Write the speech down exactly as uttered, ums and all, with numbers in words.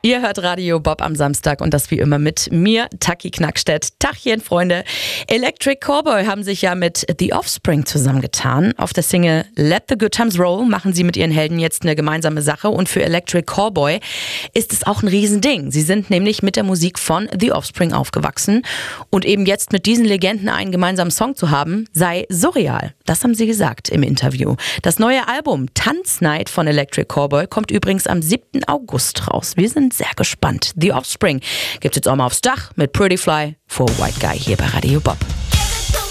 Ihr hört Radio Bob am Samstag und das wie immer mit mir, Taki Knackstedt. Tachchen, Freunde. Electric Callboy haben sich ja mit The Offspring zusammengetan. Auf der Single Let the Good Times Roll machen sie mit ihren Helden jetzt eine gemeinsame Sache und für Electric Callboy ist es auch ein Riesending. Sie sind nämlich mit der Musik von The Offspring aufgewachsen und eben jetzt mit diesen Legenden einen gemeinsamen Song zu haben, sei surreal. Das haben sie gesagt im Interview. Das neue Album Tanznight von Electric Callboy kommt übrigens am siebten August raus. Wir sind sehr gespannt. The Offspring gibt's jetzt auch mal aufs Dach mit Pretty Fly for White Guy hier bei Radio Bob.